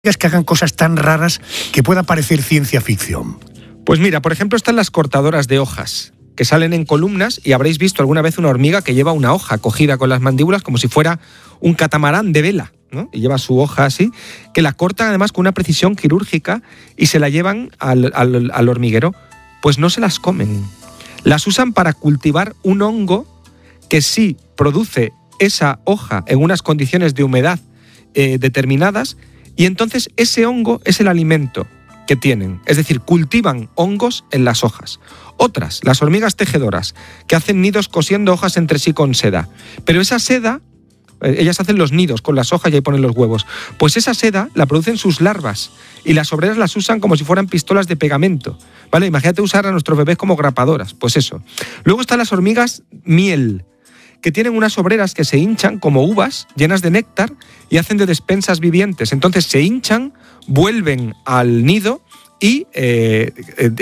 que hagan cosas tan raras que pueda parecer ciencia ficción? Pues mira, por ejemplo, están las cortadoras de hojas, que salen en columnas, y habréis visto alguna vez una hormiga que lleva una hoja cogida con las mandíbulas como si fuera un catamarán de vela, ¿no? Y lleva su hoja así, que la cortan además con una precisión quirúrgica y se la llevan al hormiguero. Pues no se las comen. Las usan para cultivar un hongo que sí produce esa hoja en unas condiciones de humedad determinadas, y entonces ese hongo es el alimento que tienen. Es decir, cultivan hongos en las hojas. Otras, las hormigas tejedoras, que hacen nidos cosiendo hojas entre sí con seda. Pero esa seda, ellas hacen los nidos con las hojas y ahí ponen los huevos. Pues esa seda la producen sus larvas y las obreras las usan como si fueran pistolas de pegamento. ¿Vale? Imagínate usar a nuestros bebés como grapadoras. Pues eso. Luego están las hormigas miel, que tienen unas obreras que se hinchan como uvas llenas de néctar y hacen de despensas vivientes. Entonces se hinchan, vuelven al nido y de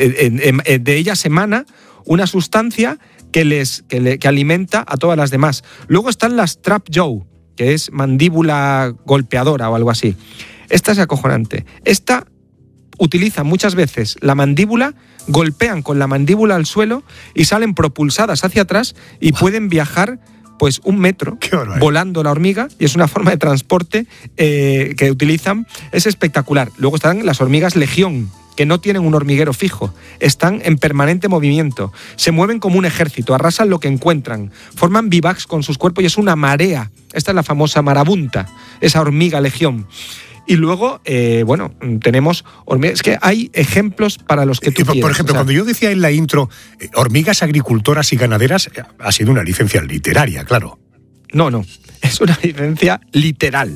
ellas emana una sustancia que alimenta a todas las demás. Luego están las trap jaw, que es mandíbula golpeadora o algo así. Esta es acojonante. Esta utiliza muchas veces la mandíbula, golpean con la mandíbula al suelo y salen propulsadas hacia atrás y pueden viajar pues 1 metro volando la hormiga, y es una forma de transporte que utilizan. Es espectacular. Luego están las hormigas legión, que no tienen un hormiguero fijo, están en permanente movimiento, se mueven como un ejército, arrasan lo que encuentran, forman vivacs con sus cuerpos y es una marea. Esta es la famosa marabunta, esa hormiga legión. Y luego, tenemos hormigas. Es que hay ejemplos para los que tú quieras. Por ejemplo, cuando yo decía en la intro hormigas agricultoras y ganaderas, ha sido una licencia literaria, claro. No, es una licencia literal.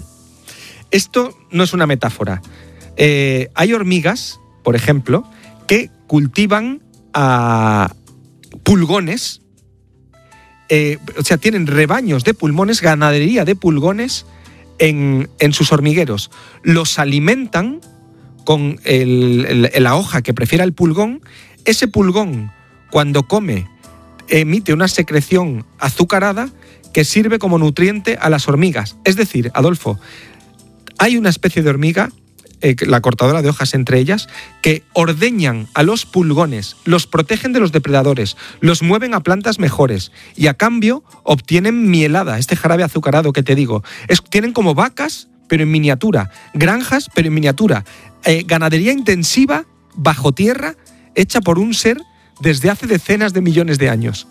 Esto no es una metáfora. Hay hormigas, por ejemplo, que cultivan pulgones, tienen rebaños de pulmones, ganadería de pulgones en sus hormigueros. Los alimentan con la hoja que prefiera el pulgón. Ese pulgón, cuando come, emite una secreción azucarada que sirve como nutriente a las hormigas. Es decir, Adolfo, hay una especie de hormiga, la cortadora de hojas entre ellas, que ordeñan a los pulgones, los protegen de los depredadores, los mueven a plantas mejores y a cambio obtienen mielada, este jarabe azucarado que te digo. Tienen como vacas, pero en miniatura, granjas, pero en miniatura, ganadería intensiva bajo tierra, hecha por un ser desde hace decenas de millones de años.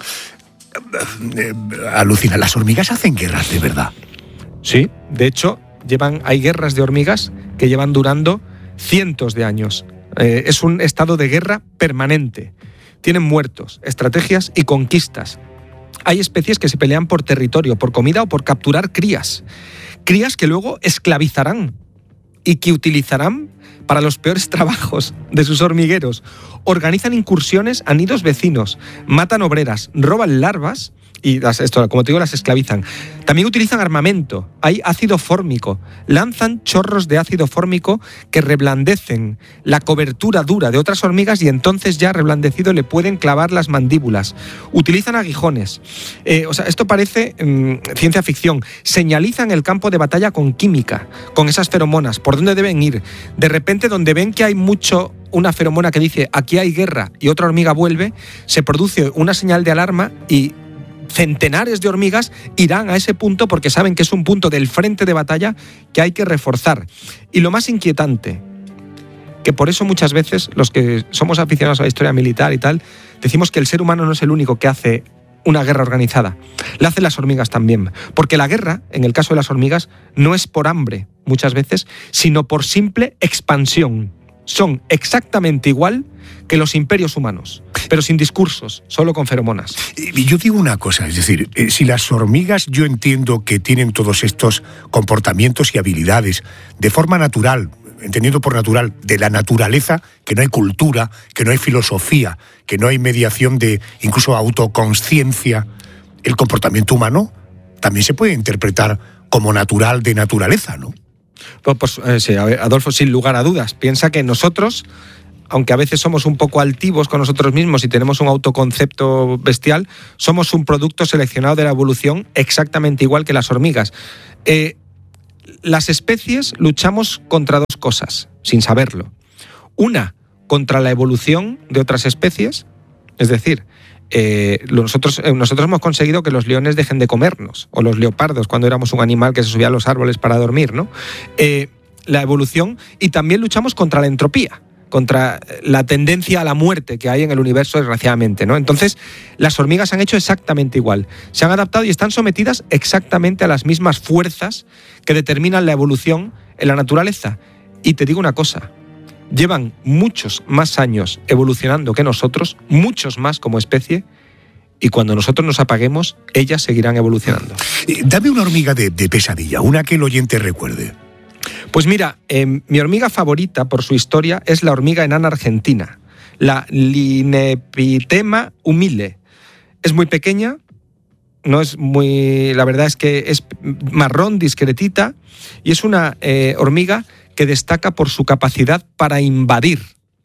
Alucina, ¿las hormigas hacen guerras de verdad? Sí, de hecho, hay guerras de hormigas que llevan durando cientos de años. Es un estado de guerra permanente. Tienen muertos, estrategias y conquistas. Hay especies que se pelean por territorio, por comida o por capturar crías. Crías que luego esclavizarán y que utilizarán para los peores trabajos de sus hormigueros. Organizan incursiones a nidos vecinos, matan obreras, roban larvas y, como te digo, las esclavizan. También utilizan armamento. Hay ácido fórmico. Lanzan chorros de ácido fórmico que reblandecen la cobertura dura de otras hormigas y entonces ya reblandecido le pueden clavar las mandíbulas. Utilizan aguijones. Esto parece ciencia ficción. Señalizan el campo de batalla con química, con esas feromonas, por dónde deben ir. De repente, donde ven que hay una feromona que dice aquí hay guerra y otra hormiga vuelve, se produce una señal de alarma y centenares de hormigas irán a ese punto porque saben que es un punto del frente de batalla que hay que reforzar. Y lo más inquietante, que por eso muchas veces los que somos aficionados a la historia militar y tal, decimos que el ser humano no es el único que hace una guerra organizada. La hacen las hormigas también. Porque la guerra, en el caso de las hormigas, no es por hambre, muchas veces, sino por simple expansión. Son exactamente igual que los imperios humanos, pero sin discursos, solo con feromonas. Y yo digo una cosa, es decir, si las hormigas yo entiendo que tienen todos estos comportamientos y habilidades de forma natural, entendiendo por natural, de la naturaleza, que no hay cultura, que no hay filosofía, que no hay mediación de incluso autoconsciencia, el comportamiento humano también se puede interpretar como natural de naturaleza, ¿no? Sí, a ver, Adolfo, sin lugar a dudas, piensa que nosotros, aunque a veces somos un poco altivos con nosotros mismos y tenemos un autoconcepto bestial, somos un producto seleccionado de la evolución exactamente igual que las hormigas. las especies luchamos contra dos cosas, sin saberlo. Una, contra la evolución de otras especies, es decir, nosotros hemos conseguido que los leones dejen de comernos, o los leopardos, cuando éramos un animal que se subía a los árboles para dormir, ¿no? La evolución, y también luchamos contra la entropía, contra la tendencia a la muerte que hay en el universo, desgraciadamente, ¿no? Entonces, las hormigas han hecho exactamente igual. Se han adaptado y están sometidas exactamente a las mismas fuerzas que determinan la evolución en la naturaleza. Y te digo una cosa, llevan muchos más años evolucionando que nosotros, muchos más como especie, y cuando nosotros nos apaguemos, ellas seguirán evolucionando. Dame una hormiga de pesadilla, una que el oyente recuerde. Pues mira, mi hormiga favorita por su historia es la hormiga enana argentina, la Linepithema humile. Es muy pequeña, no es muy, la verdad es que es marrón, discretita, y es una hormiga que destaca por su capacidad para invadir.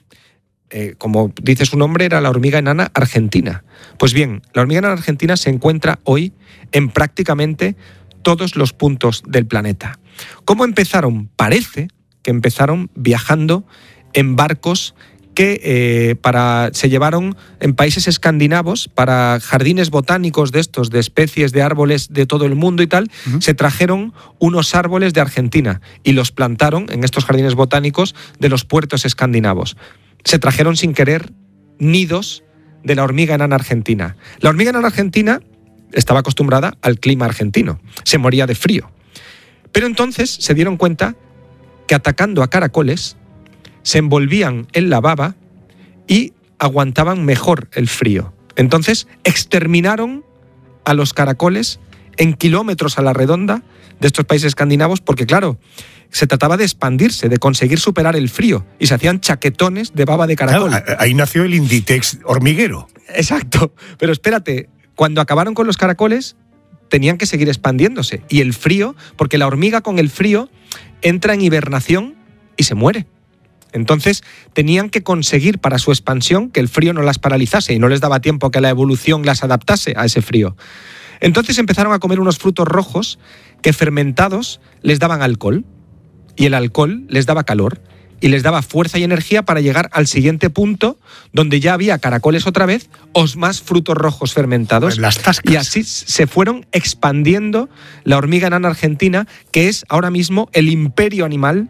Como dice su nombre, era la hormiga enana argentina. Pues bien, la hormiga enana argentina se encuentra hoy en prácticamente todos los puntos del planeta. ¿Cómo empezaron? Parece que empezaron viajando en barcos que se llevaron en países escandinavos para jardines botánicos de estos, de especies de árboles de todo el mundo y tal. Se trajeron unos árboles de Argentina y los plantaron en estos jardines botánicos de los puertos escandinavos. Se trajeron sin querer nidos de la hormiga enana argentina. La hormiga enana argentina estaba acostumbrada al clima argentino, se moría de frío. Pero entonces se dieron cuenta que atacando a caracoles se envolvían en la baba y aguantaban mejor el frío. Entonces exterminaron a los caracoles en kilómetros a la redonda de estos países escandinavos porque, claro, se trataba de expandirse, de conseguir superar el frío y se hacían chaquetones de baba de caracol. Claro, ahí nació el Inditex hormiguero. Exacto, pero espérate, cuando acabaron con los caracoles tenían que seguir expandiéndose y el frío, porque la hormiga con el frío entra en hibernación y se muere. Entonces tenían que conseguir para su expansión que el frío no las paralizase y no les daba tiempo que la evolución las adaptase a ese frío. Entonces empezaron a comer unos frutos rojos que fermentados les daban alcohol y el alcohol les daba calor y les daba fuerza y energía para llegar al siguiente punto donde ya había caracoles otra vez o más frutos rojos fermentados. Las tascas. Y así se fueron expandiendo la hormiga enana argentina, que es ahora mismo el imperio animal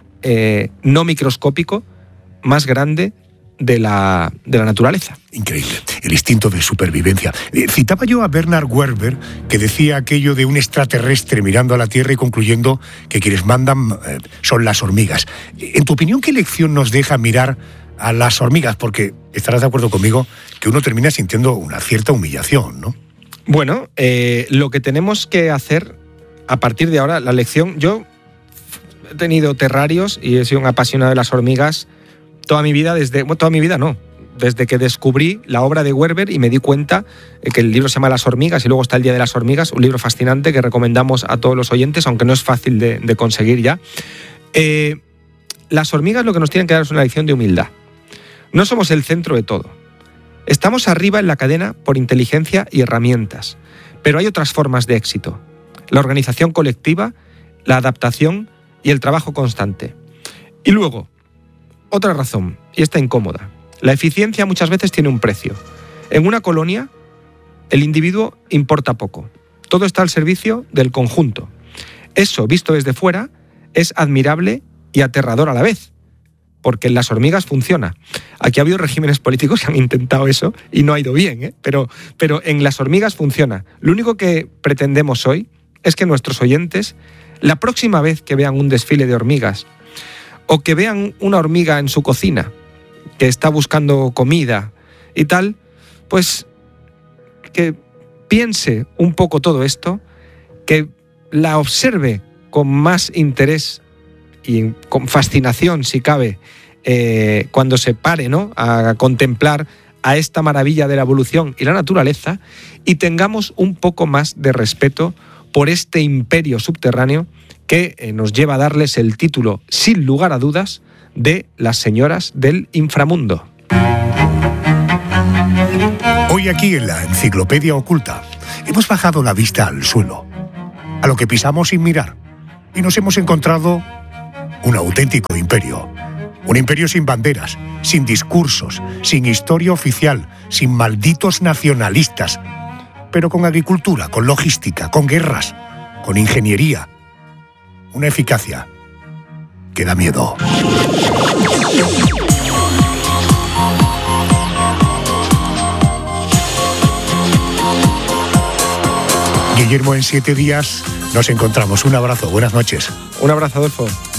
no microscópico más grande de la naturaleza. Increíble, el instinto de supervivencia. Citaba yo a Bernard Werber, que decía aquello de un extraterrestre mirando a la Tierra y concluyendo que quienes mandan son las hormigas. En tu opinión, ¿qué lección nos deja mirar a las hormigas? Porque estarás de acuerdo conmigo que uno termina sintiendo una cierta humillación, ¿no? Bueno, lo que tenemos que hacer a partir de ahora, la lección... Yo he tenido terrarios y he sido un apasionado de las hormigas toda mi vida, desde que descubrí la obra de Werber y me di cuenta que el libro se llama Las hormigas y luego está El Día de las hormigas, un libro fascinante que recomendamos a todos los oyentes, aunque no es fácil de conseguir ya. Las hormigas lo que nos tienen que dar es una lección de humildad. No somos el centro de todo. Estamos arriba en la cadena por inteligencia y herramientas, pero hay otras formas de éxito. La organización colectiva, la adaptación y el trabajo constante. Y luego, otra razón, y esta incómoda. La eficiencia muchas veces tiene un precio. En una colonia, el individuo importa poco. Todo está al servicio del conjunto. Eso, visto desde fuera, es admirable y aterrador a la vez, porque en las hormigas funciona. Aquí ha habido regímenes políticos que han intentado eso y no ha ido bien, pero en las hormigas funciona. Lo único que pretendemos hoy es que nuestros oyentes, la próxima vez que vean un desfile de hormigas o que vean una hormiga en su cocina que está buscando comida y tal, pues que piense un poco todo esto, que la observe con más interés y con fascinación, si cabe, cuando se pare, ¿no?, a contemplar a esta maravilla de la evolución y la naturaleza, y tengamos un poco más de respeto por este imperio subterráneo que nos lleva a darles el título, sin lugar a dudas, de las señoras del inframundo. Hoy aquí en la Enciclopedia Oculta hemos bajado la vista al suelo, a lo que pisamos sin mirar, Y nos hemos encontrado un auténtico imperio. Un imperio sin banderas, sin discursos, sin historia oficial, sin malditos nacionalistas, pero con agricultura, con logística, con guerras, con ingeniería. Una eficacia que da miedo. Guillermo, en 7 días nos encontramos. Un abrazo, buenas noches. Un abrazo, Adolfo.